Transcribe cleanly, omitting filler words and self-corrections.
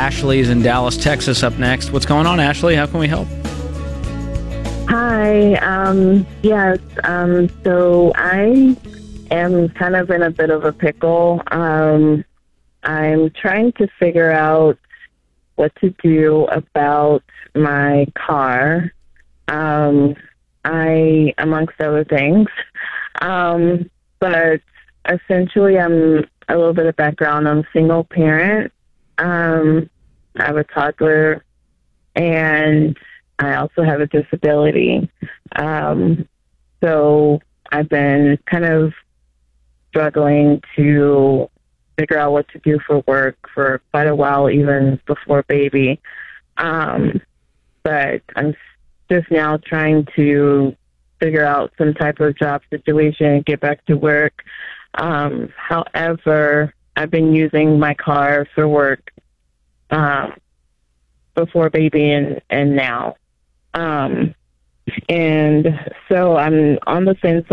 Ashley's in Dallas, Texas up next. What's going on, Ashley? How can we help? Hi. Yes. So I am kind of in a bit of a pickle. I'm trying to figure out what to do about my car. Amongst other things. But essentially, I'm a little bit of background. I'm a single parent. I have a toddler, and I also have a disability. So I've been kind of struggling to figure out what to do for work for quite a while, even before baby. But I'm just now trying to figure out some type of job situation and get back to work. However, I've been using my car for work before baby and now. And so I'm on the fence